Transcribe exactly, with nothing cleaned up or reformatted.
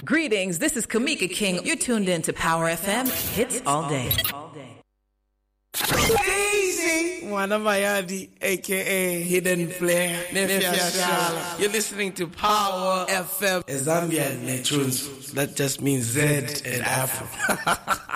Greetings, this is Kamika King. You're tuned in to Power F M, hits all day. Easy, Mwana Mayadi, aka Hidden Flare, Nefia Shala. You're listening to Power F M, a Zambian tunes. That just means Z and Afro.